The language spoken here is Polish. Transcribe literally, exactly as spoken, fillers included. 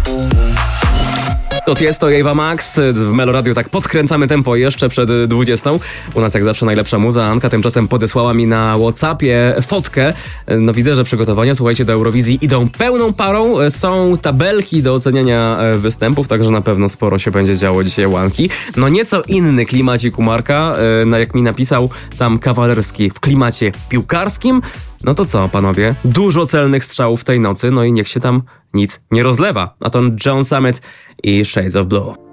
To jest to Ava Max. W Meloradiu tak podkręcamy tempo jeszcze przed dwudziestą. U nas jak zawsze najlepsza muza. Anka tymczasem podesłała mi na WhatsAppie fotkę. No widzę, że przygotowania, słuchajcie, do Eurowizji idą pełną parą. Są tabelki do oceniania występów, także na pewno sporo się będzie działo dzisiaj łanki. No nieco inny klimacik u Marka, no jak mi napisał tam kawalerski w klimacie piłkarskim. No to co, panowie? Dużo celnych strzałów tej nocy, no i niech się tam nic nie rozlewa. A to John Summit i Shades of Blue.